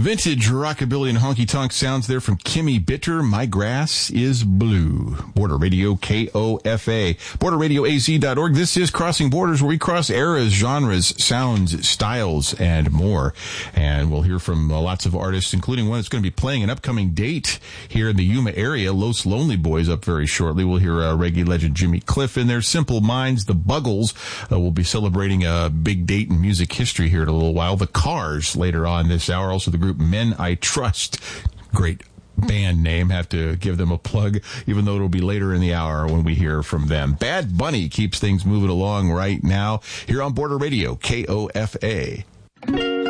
Vintage rockabilly and honky-tonk sounds there from Kimmy Bitter. My Grass is Blue. Border Radio KOFA. BorderRadioAZ.org. This is Crossing Borders, where we cross eras, genres, sounds, styles, and more. And we'll hear from lots of artists, including one that's going to be playing an upcoming date here in the Yuma area. Los Lonely Boys up very shortly. We'll hear reggae legend Jimmy Cliff in there. Simple Minds, the Buggles. We'll be celebrating a big date in music history here in a little while. The Cars later on this hour. Also the group Men I Trust. Great band name. Have to give them a plug, even though it'll be later in the hour when we hear from them. Bad Bunny keeps things moving along right now here on Border Radio, KOFA.